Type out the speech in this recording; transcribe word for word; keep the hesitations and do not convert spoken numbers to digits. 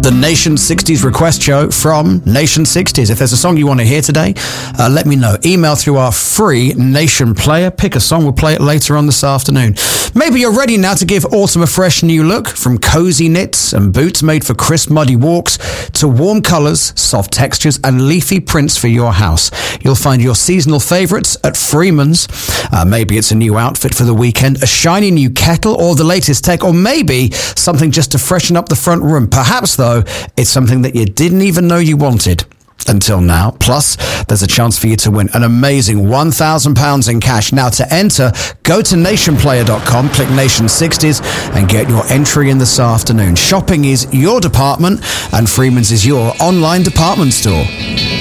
The Nation sixties request show from Nation sixties. If there's a song you want to hear today, uh, let me know. Email through our free Nation player. Pick a song. We'll play it later on this afternoon. Maybe you're ready now to give autumn a fresh new look. From cozy knits and boots made for crisp, muddy walks to warm colours, soft textures and leafy prints for your house. You'll find your seasonal favourites at Freeman's. Uh, maybe it's a new outfit for the weekend, a shiny new kettle or the latest tech, or maybe something just to freshen up the front room. Perhaps, though, it's something that you didn't even know you wanted until now. Plus, there's a chance for you to win an amazing one thousand pounds in cash. Now, to enter, go to nation player dot com, click Nation sixties and get your entry in this afternoon. Shopping is your department and Freeman's is your online department store.